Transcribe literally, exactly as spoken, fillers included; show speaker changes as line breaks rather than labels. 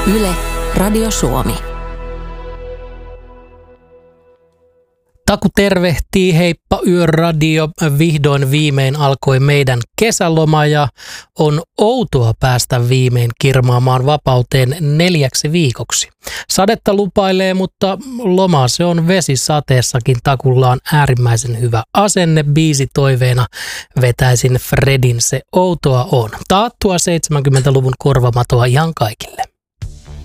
Yle, Radio Suomi.
Taku tervehtii, heippa Yöradio. Vihdoin viimein alkoi meidän kesäloma ja on outoa päästä viimein kirmaamaan vapauteen neljäksi viikoksi. Sadetta lupailee, mutta loma se on vesisateessakin. Takulla on äärimmäisen hyvä asenne. Biisi toiveena vetäisin Fredin Se outoa on. Taattua seitsemänkymmentäluvun korvamatoa ihan kaikille.